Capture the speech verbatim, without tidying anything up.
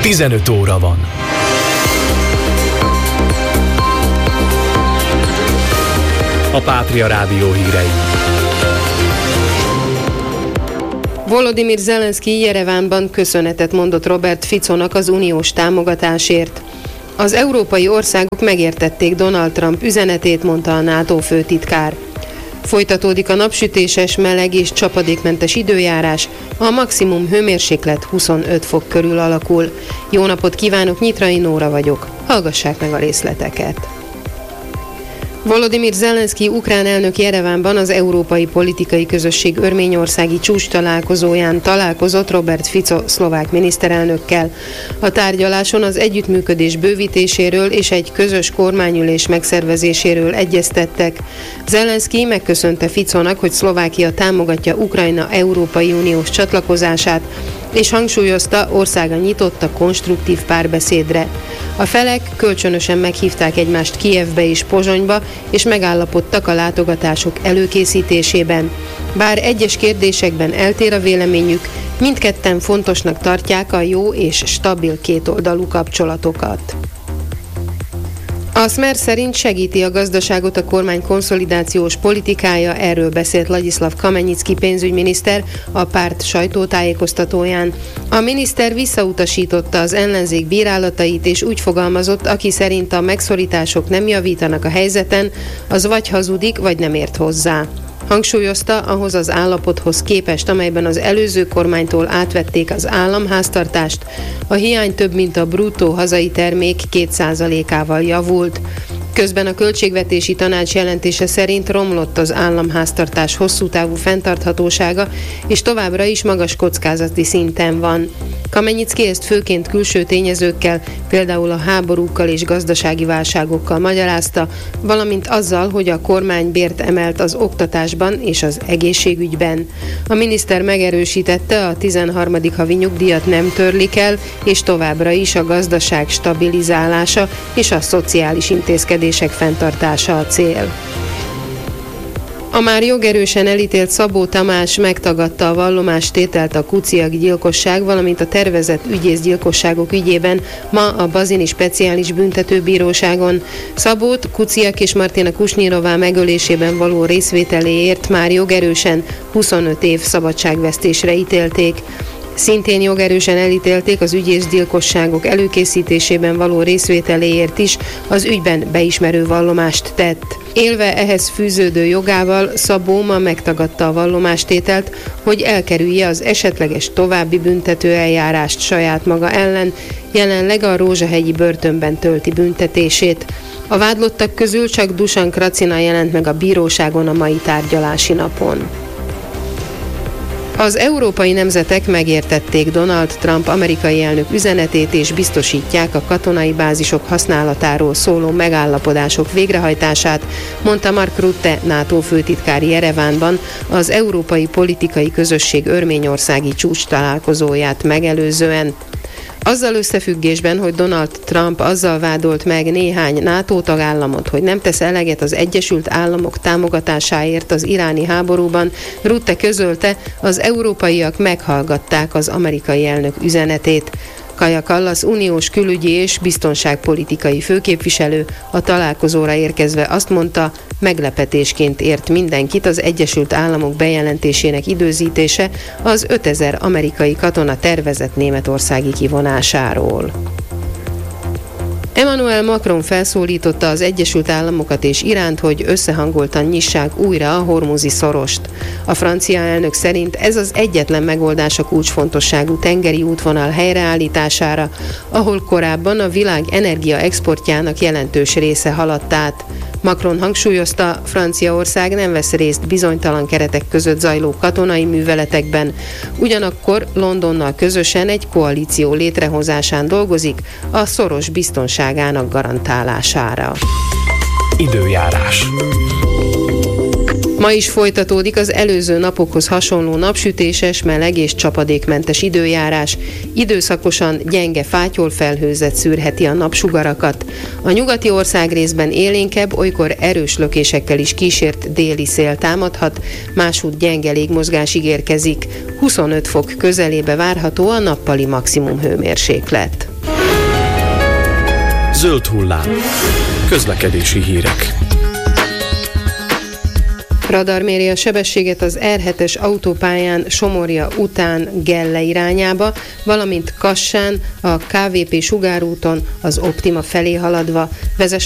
tizenöt óra van. A Pátria Rádió hírei. Volodymyr Zelenszky Jerevánban köszönetet mondott Robert Ficónak az uniós támogatásért. Az európai országok megértették Donald Trump üzenetét, mondta a NATO főtitkár. Folytatódik a napsütéses, meleg és csapadékmentes időjárás, a maximum hőmérséklet huszonöt fok körül alakul. Jó napot kívánok, Nyitrai Nóra vagyok. Hallgassák meg a részleteket. Volodymyr Zelenszky ukrán elnök Jerevánban az Európai Politikai Közösség örményországi csúcs találkozóján találkozott Robert Fico szlovák miniszterelnökkel. A tárgyaláson az együttműködés bővítéséről és egy közös kormányülés megszervezéséről egyeztettek. Zelenszky megköszönte Ficónak, hogy Szlovákia támogatja Ukrajna Európai Uniós csatlakozását, és hangsúlyozta, országa nyitott a konstruktív párbeszédre. A felek kölcsönösen meghívták egymást Kijevbe és Pozsonyba, és megállapodtak a látogatások előkészítésében. Bár egyes kérdésekben eltér a véleményük, mindketten fontosnak tartják a jó és stabil kétoldalú kapcsolatokat. A Smer szerint segíti a gazdaságot a kormány konszolidációs politikája, erről beszélt Ladislav Kamenyicki pénzügyminiszter a párt sajtótájékoztatóján. A miniszter visszautasította az ellenzék bírálatait, és úgy fogalmazott, aki szerint a megszorítások nem javítanak a helyzeten, az vagy hazudik, vagy nem ért hozzá. Hangsúlyozta, ahhoz az állapothoz képest, amelyben az előző kormánytól átvették az államháztartást, a hiány több mint a bruttó hazai termék két százalékával javult. Közben a Költségvetési Tanács jelentése szerint romlott az államháztartás hosszú távú fenntarthatósága, és továbbra is magas kockázati szinten van. Kamenyicki ezt főként külső tényezőkkel, például a háborúkkal és gazdasági válságokkal magyarázta, valamint azzal, hogy a kormány bért emelt az oktatásban és az egészségügyben. A miniszter megerősítette, a tizenharmadik havi nyugdíjat nem törlik el, és továbbra is a gazdaság stabilizálása és a szociális intézkedések fenntartása a cél. A már jogerősen elítélt Szabó Tamás megtagadta a vallomástételt a Kuciak gyilkosság, valamint a tervezett ügyészgyilkosságok ügyében ma a Bazini Speciális Büntetőbíróságon. Szabót Kuciak és Martina Kusnyirová megölésében való részvételéért már jogerősen huszonöt év szabadságvesztésre ítélték. Szintén jogerősen elítélték az ügyészgyilkosságok előkészítésében való részvételéért is, az ügyben beismerő vallomást tett. Élve ehhez fűződő jogával Szabó ma megtagadta a vallomástételt, hogy elkerülje az esetleges további büntetőeljárást saját maga ellen, jelenleg a rózsahegyi börtönben tölti büntetését. A vádlottak közül csak Dusan Kracina jelent meg a bíróságon a mai tárgyalási napon. Az európai nemzetek megértették Donald Trump amerikai elnök üzenetét, és biztosítják a katonai bázisok használatáról szóló megállapodások végrehajtását, mondta Mark Rutte NATO főtitkár Jerevánban az Európai Politikai Közösség örményországi csúcs találkozóját megelőzően. Azzal összefüggésben, hogy Donald Trump azzal vádolt meg néhány NATO tagállamot, hogy nem tesz eleget az Egyesült Államok támogatásáért az iráni háborúban, Rutte közölte, az európaiak meghallgatták az amerikai elnök üzenetét. Kaja Kallas uniós külügyi és biztonságpolitikai főképviselő a találkozóra érkezve azt mondta, meglepetésként ért mindenkit az Egyesült Államok bejelentésének időzítése az ötezer amerikai katona tervezett németországi kivonásáról. Emmanuel Macron felszólította az Egyesült Államokat és Iránt, hogy összehangoltan nyissák újra a hormuzi szorost. A francia elnök szerint ez az egyetlen megoldás a kulcsfontosságú tengeri útvonal helyreállítására, ahol korábban a világ energia exportjának jelentős része haladt át. Macron hangsúlyozta, Franciaország nem vesz részt bizonytalan keretek között zajló katonai műveletekben, ugyanakkor Londonnal közösen egy koalíció létrehozásán dolgozik a szoros biztonságának garantálására. Időjárás. Ma is folytatódik az előző napokhoz hasonló napsütéses, meleg és csapadékmentes időjárás. Időszakosan gyenge fátyolfelhőzet szűrheti a napsugarakat. A nyugati országrészben élénkebb, olykor erős lökésekkel is kísért déli szél támadhat, máshogy gyenge légmozgás ígérkezik. huszonöt fok közelébe várható a nappali maximum hőmérséklet. Zöld hullám. Közlekedési hírek. Radar méri a sebességet az er hetes autópályán Somorja után Gelle irányába, valamint Kassán a ká vé pé sugárúton az Optima felé haladva. Vezess